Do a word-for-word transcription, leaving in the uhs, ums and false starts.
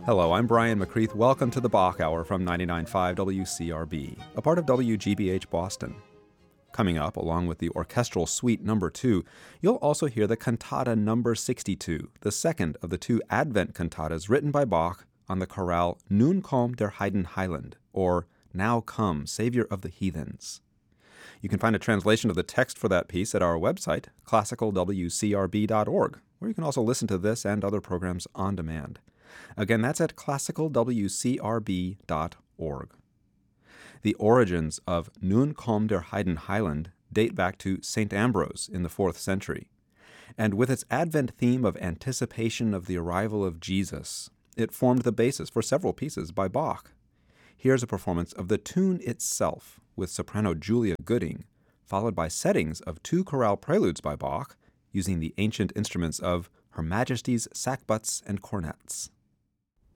Hello, I'm Brian McCreath. Welcome to the Bach Hour from ninety-nine point five W C R B, a part of W G B H Boston. Coming up, along with the orchestral suite number two, you'll also hear the cantata number sixty-two, the second of the two Advent cantatas written by Bach on the chorale Nun komm der Heiden Heiland, or Now Come, Savior of the Heathens. You can find a translation of the text for that piece at our website, classical w c r b dot org, where you can also listen to this and other programs on demand. Again, that's at classical w c r b dot org. The origins of Nun komm der Heiden Heiland date back to Saint Ambrose in the fourth century. And with its Advent theme of anticipation of the arrival of Jesus, it formed the basis for several pieces by Bach. Here's a performance of the tune itself with soprano Julia Gooding, followed by settings of two chorale preludes by Bach using the ancient instruments of Her Majesty's sackbuts and cornets.